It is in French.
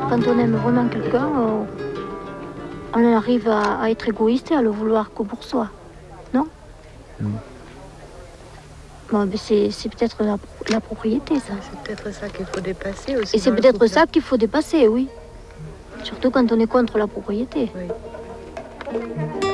Quand on aime vraiment quelqu'un, on arrive à être égoïste et à le vouloir que pour soi. Non? Bon, mais c'est peut-être la propriété, ça. C'est peut-être ça qu'il faut dépasser aussi. Et c'est peut-être ça qu'il faut dépasser, oui. Surtout quand on est contre la propriété. Oui.